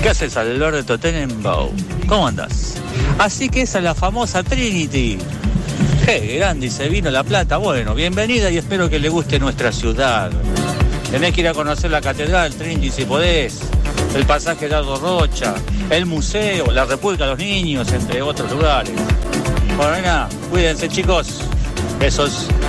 ¿Qué haces, Alberto Tenenbaum? ¿Cómo andás? Así que esa es la famosa Trinity. ¡Qué grande! Y se vino La Plata. Bueno, bienvenida y espero que le guste nuestra ciudad. Tenés que ir a conocer la Catedral Trinity si podés, el pasaje Dardo Rocha, el museo, la República de los Niños, entre otros lugares. Bueno, nena, cuídense, chicos. Besos.